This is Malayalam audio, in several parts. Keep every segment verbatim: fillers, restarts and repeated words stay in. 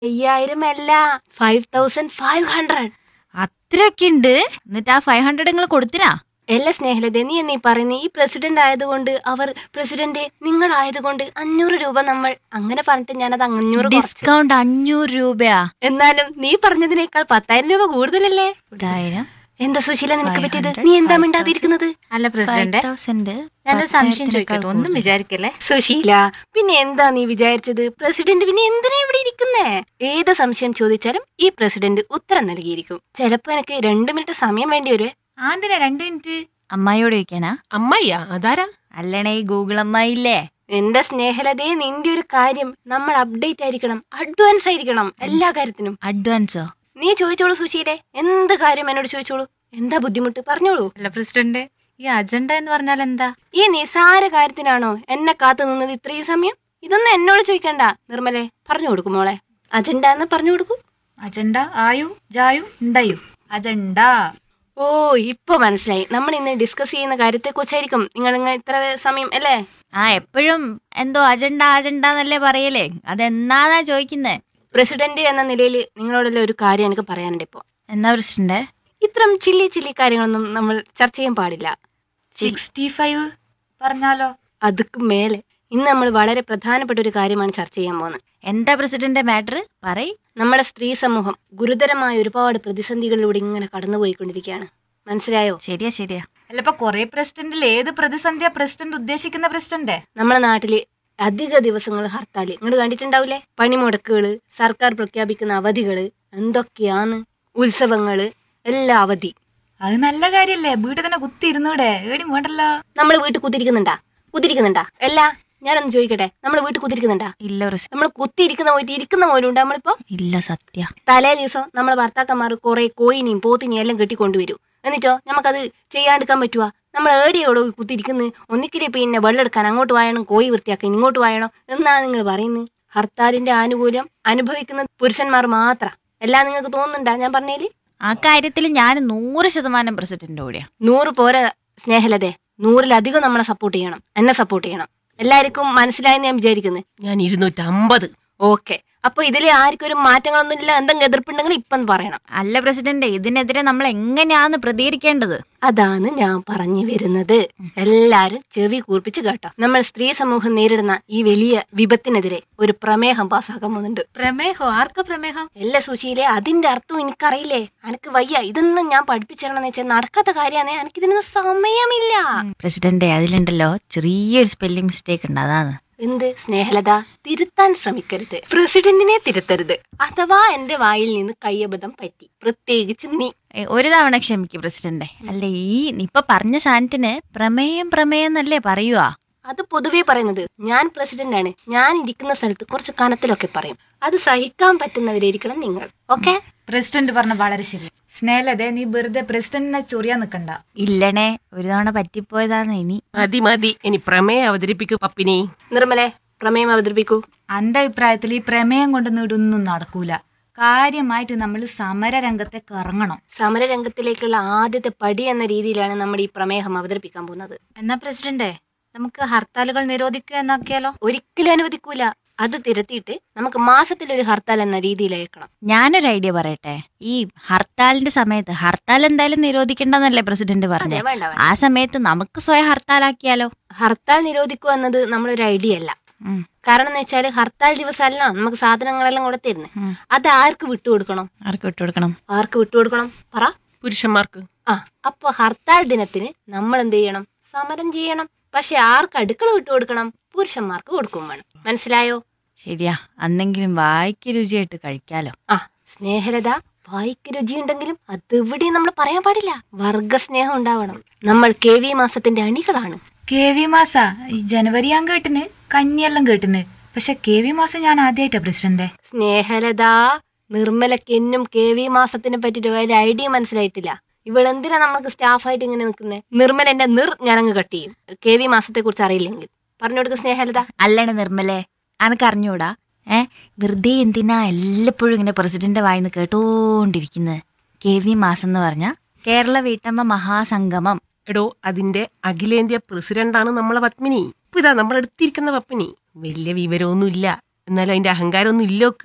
അയ്യായിരം അല്ല, ഫൈവ് തൗസൻഡ് ഫൈവ് ഹൺഡ്രഡ്. അത്രയൊക്കെ ഉണ്ട്. എന്നിട്ട് ആ ഫൈവ് ഹൺഡ്രഡ് നിങ്ങൾ കൊടുത്തിനാ? അല്ല സ്നേഹലത, നീ എന്നീ പറയുന്നേ, ഈ പ്രസിഡന്റ് ആയതുകൊണ്ട്, അവർ പ്രസിഡന്റ് നിങ്ങളായതുകൊണ്ട് അഞ്ഞൂറ് രൂപ നമ്മൾ അങ്ങനെ പറഞ്ഞിട്ട് ഞാനത് അഞ്ഞൂറ് കുറച്ചു. ഡിസ്കൗണ്ട് അഞ്ഞൂറ് രൂപയാ? എന്നാലും നീ പറഞ്ഞതിനേക്കാൾ പത്തായിരം രൂപ കൂടുതലല്ലേ? പത്തായിരം? എന്താ സുശീല നിനക്ക് പറ്റിയത്? നീ എന്താ മിണ്ടാതിരിക്കുന്നത്? അല്ല പ്രസിഡന്റ്, ഞാനൊരു സംശയം ചോദിക്കട്ടെ, ഒന്നും വിചാരിക്കല്ലേ. സുശീല, പിന്നെ എന്താ നീ വിചാരിച്ചത്? പ്രസിഡന്റ് പിന്നെ എന്തിനാ ഇവിടെ ഇരിക്കുന്നേ? ഏത് സംശയം ചോദിച്ചാലും ഈ പ്രസിഡന്റ് ഉത്തരം നൽകിയിരിക്കും. ചിലപ്പോ എനിക്ക് രണ്ടു മിനിറ്റ് സമയം വേണ്ടി വരുവേ. ആന്തിനാ രണ്ട് മിനിറ്റ്? അമ്മായിയോട് ചോദിക്കാനാ? അമ്മായിയാ? അതാരാ? അല്ലണേ, ഈ ഗൂഗിൾ അമ്മായില്ലേ? എന്റെ സ്നേഹലതേ, നിന്റെ ഒരു കാര്യം നമ്മൾ അപ്ഡേറ്റ് ആയിരിക്കണം, അഡ്വാൻസ് ആയിരിക്കണം എല്ലാ കാര്യത്തിനും. അഡ്വാൻസോ? നീ ചോദിച്ചോളൂ സുശീലെ, എന്ത് കാര്യം എന്നോട് ചോദിച്ചോളൂ. എന്താ ബുദ്ധിമുട്ട് പറഞ്ഞോളൂ. അല്ല പ്രസിഡന്റ്, ഈ അജണ്ട എന്ന് പറഞ്ഞാൽ എന്താ? ഈ നിസാര കാര്യത്തിനാണോ എന്നെ കാത്തു നിന്നത് ഇത്രയും സമയം? ഇതൊന്നും എന്നോട് ചോദിക്കണ്ട നിർമ്മലേ, പറഞ്ഞു കൊടുക്കും മോളെ. അജണ്ട എന്ന് പറഞ്ഞു കൊടുക്കൂ. അജണ്ട ആയു ജായു ഉണ്ടായു അജണ്ട. ഓ, ഇപ്പൊ മനസ്സിലായി. നമ്മൾ ഇന്ന് ഡിസ്കസ് ചെയ്യുന്ന കാര്യത്തെ കുറിച്ചായിരിക്കും നിങ്ങൾ ഇങ്ങനെ ഇത്ര സമയം അല്ലേ? ആ, എപ്പോഴും എന്തോ അജണ്ട അജണ്ട എന്നല്ലേ പറയലേ, അതെന്നാന്നാ ചോദിക്കുന്നേ? പ്രസിഡന്റ് എന്ന നിലയിൽ നിങ്ങളോടുള്ള ഒരു കാര്യം എനിക്ക് പറയാനുണ്ട്. ഇപ്പൊ എന്നാ പ്രസിഡന്റ്? ഇത്തരം ചില്ലി ചില്ലി കാര്യങ്ങളൊന്നും നമ്മൾ ചർച്ച ചെയ്യാൻ പാടില്ല. സിക്സ്റ്റി ഫൈവ് പറഞ്ഞാലോ? അതുക്ക് മേലെ ഇന്ന് നമ്മൾ വളരെ പ്രധാനപ്പെട്ട ഒരു കാര്യമാണ് ചർച്ച ചെയ്യാൻ പോകുന്നത്. എന്താ പ്രസിഡന്റ് മാറ്റർ പറയ്. നമ്മുടെ സ്ത്രീ സമൂഹം ഗുരുതരമായ ഒരുപാട് പ്രതിസന്ധികളിലൂടെ ഇങ്ങനെ കടന്നുപോയിക്കൊണ്ടിരിക്കുകയാണ്. മനസ്സിലായോ? ശരിയാ ശരിയാ. അല്ല, ഇപ്പൊ കൊറേ പ്രസിഡന്റിൽ ഏത് പ്രതിസന്ധിയാ പ്രസിഡന്റ് ഉദ്ദേശിക്കുന്ന പ്രസിഡന്റ്? നമ്മുടെ നാട്ടില് അധിക ദിവസങ്ങൾ ഹർത്താല് നിങ്ങൾ കണ്ടിട്ടുണ്ടാവില്ലേ? പണിമുടക്കുകള്, സർക്കാർ പ്രഖ്യാപിക്കുന്ന അവധികള്, എന്തൊക്കെയാന്ന്, ഉത്സവങ്ങള്, എല്ലാ അവധി. അത് നല്ല കാര്യല്ലേ, വീട്ടിൽ തന്നെ കുത്തി ഇരുന്നൂടെ? ഏടി വേണ്ടല്ലോ. നമ്മൾ വീട്ടിൽ കുത്തിരിക്കുന്നുണ്ടാ? കുത്തിരിക്കുന്നുണ്ടാ? അല്ല, ഞാനൊന്ന് ചോദിക്കട്ടെ, നമ്മൾ വീട്ടിൽ കുത്തിരിക്കുന്നുണ്ടാ? ഇല്ല പ്രസിഡന്റ്. നമ്മൾ കുത്തിയിരിക്കുന്ന പോയിട്ട് ഇരിക്കുന്ന പോലും ഉണ്ട് നമ്മളിപ്പോ. ഇല്ല, സത്യ. തലേ ദിവസം നമ്മളെ ഭർത്താക്കന്മാർ കുറെ കോയിനെയും പോത്തിനെയും എല്ലാം കെട്ടിക്കൊണ്ടുവരും. എന്നിട്ടോ നമുക്കത് ചെയ്യാണ്ടിരിക്കാൻ പറ്റുവാ? നമ്മൾ ഏടിയോടോ കുത്തിരിക്കുന്നു. ഒന്നിക്കിലെ പിന്നെ വെള്ളം എടുക്കാൻ അങ്ങോട്ട് വായണം, കോഴി വൃത്തിയാക്കാൻ ഇങ്ങോട്ട് വായണം എന്നാ നിങ്ങൾ പറയുന്നത്. ഹർത്താലിന്റെ ആനുകൂല്യം അനുഭവിക്കുന്ന പുരുഷന്മാർ മാത്രം. എല്ലാം നിങ്ങൾക്ക് തോന്നുന്നുണ്ടാ ഞാൻ പറഞ്ഞേല്? ആ കാര്യത്തിൽ ഞാൻ നൂറ് ശതമാനം പ്രസിഡന്റ് കൂടിയാ. നൂറ് പോരാ സ്നേഹലതേ, നൂറിലധികം നമ്മളെ സപ്പോർട്ട് ചെയ്യണം, എന്നെ സപ്പോർട്ട് ചെയ്യണം. എല്ലാവർക്കും മനസ്സിലായെന്ന് ഞാൻ വിചാരിക്കുന്നത്. ഞാൻ ഇരുന്നൂറ്റമ്പത്. ഓക്കെ, അപ്പൊ ഇതിൽ ആർക്കും ഒരു മാറ്റങ്ങളൊന്നും ഇല്ല. എന്തെങ്കിലും എതിർപ്പുണ്ടെങ്കിൽ ഇപ്പം പറയണം. അല്ല പ്രസിഡന്റ്, ഇതിനെതിരെ നമ്മൾ എങ്ങനെയാന്ന് പ്രതികരിക്കേണ്ടത്? അതാണ് ഞാൻ പറഞ്ഞു വരുന്നത്. എല്ലാരും ചെവി കൂർപ്പിച്ച് കേട്ടോ. നമ്മൾ സ്ത്രീ സമൂഹം നേരിടുന്ന ഈ വലിയ വിപത്തിനെതിരെ ഒരു പ്രമേഹം പാസ്സാക്കാൻ പോകുന്നുണ്ട്. പ്രമേഹോ? ആർക്കാ പ്രമേഹം? എല്ലാ സുശീലെ, അതിന്റെ അർത്ഥം എനിക്കറിയില്ലേ. എനിക്ക് വയ്യ, ഇതൊന്നും ഞാൻ പഠിപ്പിച്ചിരണമെന്ന് വെച്ചാൽ നടക്കാത്ത കാര്യമാണ്. എനിക്കിതിനൊന്നും സമയമില്ല. പ്രസിഡന്റ്, അതിലുണ്ടല്ലോ ചെറിയൊരു സ്പെല്ലിംഗ് മിസ്റ്റേക്ക് ഉണ്ട്, അതാണ്. എന്ത് സ്നേഹലത? തിരുത്താൻ ശ്രമിക്കരുത്, പ്രസിഡന്റിനെ തിരുത്തരുത്. അഥവാ എന്റെ വായിൽ നിന്ന് കയ്യബദ്ധം പറ്റി, പ്രത്യേകിച്ച് നീ. ഏ, ഒരു തവണ ക്ഷമിക്കും പ്രസിഡന്റെ. അല്ല, ഈ ഇപ്പൊ പറഞ്ഞ സാധനത്തിന് പ്രമേയം പ്രമേയം എന്നല്ലേ പറയുവാ? അത് പൊതുവേ പറയുന്നത്. ഞാൻ പ്രസിഡന്റ് ആണ്, ഞാൻ ഇരിക്കുന്ന സ്ഥലത്ത് കുറച്ച് കനത്തിലൊക്കെ പറയും. അത് സഹിക്കാൻ പറ്റുന്നവരായിരിക്കണം നിങ്ങൾ. ഓക്കെ? പ്രസിഡന്റ് പറഞ്ഞ വളരെ ശരി. സ്നേഹലതേ, നീ വെറുതെ പ്രസിഡന്റിനെ ചൊറിയാൻ നിക്കണ്ട. ഇല്ലണേ, ഒരു തവണ പറ്റിപ്പോയതാന്ന്. ഇനി മതി മതി, ഇനി പ്രമേയം അവതരിപ്പിക്കൂ പപ്പിനി. നിർമ്മലെ, പ്രമേയം അവതരിപ്പിക്കൂ. എന്റെ അഭിപ്രായത്തിൽ ഈ പ്രമേയം കൊണ്ട് നീടൊന്നും നടക്കൂല. കാര്യമായിട്ട് നമ്മൾ സമര രംഗത്തേക്ക് ഇറങ്ങണം. സമരരംഗത്തിലേക്കുള്ള ആദ്യത്തെ പടി എന്ന രീതിയിലാണ് നമ്മൾ ഈ പ്രമേയം അവതരിപ്പിക്കാൻ പോകുന്നത്. എന്നാ പ്രസിഡന്റ്, നമുക്ക് ഹർത്താലുകൾ നിരോധിക്കുക എന്നാക്കിയാലോ? ഒരിക്കലും അനുവദിക്കൂല. അത് തിരുത്തിയിട്ട് നമുക്ക് മാസത്തിലൊരു ഹർത്താൽ എന്ന രീതിയിലേക്കണം. ഞാനൊരു ഐഡിയ പറയട്ടെ. ഈ ഹർത്താലിന്റെ സമയത്ത് ഹർത്താൽ എന്തായാലും നിരോധിക്കണ്ടെന്നല്ലേ പ്രസിഡന്റ് പറഞ്ഞത്? അതെ, വേണ്ട വേണ്ട. ആ സമയത്ത് നമുക്ക് സ്വയം ഹർത്താലാക്കിയാലോ? ഹർത്താൽ നിരോധിക്കുക എന്നത് നമ്മളൊരു ഐഡിയ അല്ല. ഉം. കാരണം എന്ന് വെച്ചാൽ ഹർത്താൽ ദിവസമല്ല നമുക്ക് സാധനങ്ങളെല്ലാം കൂടെ തരുന്നത്. അത് ആർക്ക് വിട്ടുകൊടുക്കണം? ആർക്ക് വിട്ടുകൊടുക്കണം? ആർക്ക് വിട്ടുകൊടുക്കണം പറ? പുരുഷന്മാർക്ക്. ആ, അപ്പൊ ഹർത്താൽ ദിനത്തിന് നമ്മൾ എന്ത് ചെയ്യണം? സമരം ചെയ്യണം. പക്ഷെ ആർക്ക് അടുക്കള വിട്ടുകൊടുക്കണം? പുരുഷന്മാർക്ക് കൊടുക്കും വേണം. മനസ്സിലായോ? ശരിയാ, അന്നെങ്കിലും വായിക്ക് രുചിയായിട്ട് കഴിക്കാലോ. ആ സ്നേഹലത, വായിക്ക് രുചിയുണ്ടെങ്കിലും അതെവിടെയും നമ്മൾ പറയാൻ പാടില്ല. വർഗസ്നേഹം ഉണ്ടാവണം. നമ്മൾ കെ വി മാസത്തിന്റെ അണികളാണ്. കെ വി മാസ ഈ ജനുവരി ഞാൻ കേട്ടിന്, കഞ്ഞിയെല്ലാം കേട്ടിന്. പക്ഷെ കെ വി മാസം ഞാൻ ആദ്യമായിട്ടാ പ്രസിഡന്റ്. സ്നേഹലത, നിർമ്മലക്ക് എന്നും കെ വി മാസത്തിനെ പറ്റിട്ട് ഒരു ഐഡിയ മനസ്സിലായിട്ടില്ല. ഇവളെന്തിനാ നമുക്ക് സ്റ്റാഫായിട്ട് ഇങ്ങനെ നിൽക്കുന്നത്? നിർമ്മല എന്റെ നിർ ഞാനങ്ങ് കട്ട് ചെയ്യും. കെ വി മാസത്തെ കുറിച്ച് അറിയില്ലെങ്കിൽ പറഞ്ഞു കൊടുക്ക സ്നേഹലത. അല്ലണ നിർമ്മലേ, അനക്ക് അറിഞ്ഞൂടാ? ഏ, വെറുതെ എന്തിനാ എല്ലപ്പോഴും ഇങ്ങനെ പ്രസിഡന്റ് വായിന്ന് കേട്ടോണ്ടിരിക്കുന്നത്? കെ വി മാസം എന്ന് പറഞ്ഞ കേരള വീട്ടമ്മ മഹാസംഗമം. എടോ, അതിന്റെ അഖിലേന്ത്യാ പ്രസിഡന്റാണ് നമ്മളെ പത്മിനി. ഇപ്പൊ ഇതാ നമ്മളെടുത്തിരിക്കുന്ന പത്മിനി. വലിയ വിവരമൊന്നും ഇല്ല, എന്നാലും അതിന്റെ അഹങ്കാരമൊന്നും ഇല്ലോക്ക്.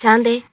ശാന്തേ